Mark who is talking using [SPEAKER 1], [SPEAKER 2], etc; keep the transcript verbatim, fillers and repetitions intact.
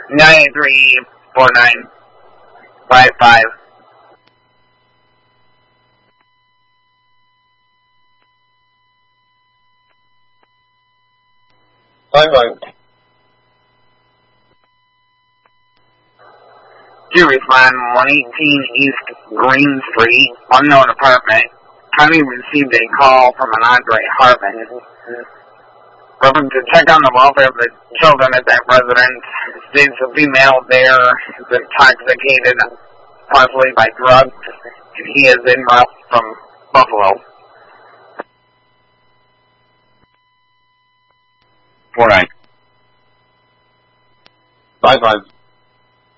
[SPEAKER 1] nine three four nine five five.
[SPEAKER 2] Five five.
[SPEAKER 1] To respond, one eighteen East Green Street, unknown apartment. County received a call from an Andre Hartman. Referring to check on the welfare of the children at that residence. States a female there is intoxicated, possibly by drugs. He is en route from Buffalo.
[SPEAKER 2] Four nine. Five five.